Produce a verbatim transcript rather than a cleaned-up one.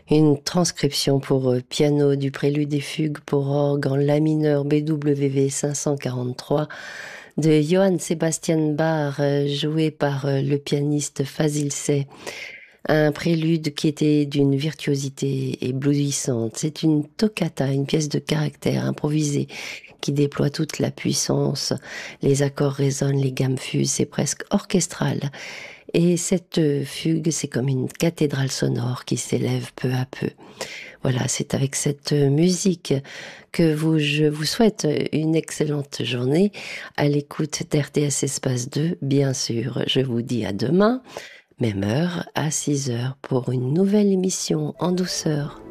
Une transcription pour euh, piano du prélude et fugue pour orgue en la mineur B W V cinq cent quarante-trois de Johann Sebastian Bach, euh, joué par euh, le pianiste Fazil Say. Un prélude qui était d'une virtuosité éblouissante. C'est une toccata, une pièce de caractère improvisée qui déploie toute la puissance. Les accords résonnent, les gammes fusent, c'est presque orchestral. Et cette fugue, c'est comme une cathédrale sonore qui s'élève peu à peu. Voilà, c'est avec cette musique que vous, je vous souhaite une excellente journée à l'écoute d'R T S Espace deux, bien sûr. Je vous dis à demain, même heure, à six heures, pour une nouvelle émission en douceur.